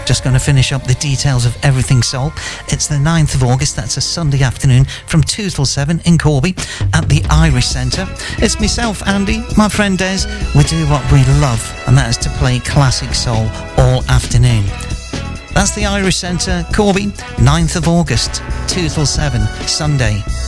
Just going to finish up the details of Everything Soul. It's the 9th of August, that's a Sunday afternoon from 2 till 7 in Corby at the Irish Centre. It's myself, Andy, my friend Des. We do what we love, and that is to play classic soul all afternoon. That's the Irish Centre, Corby, 9th of August, 2 till 7, Sunday.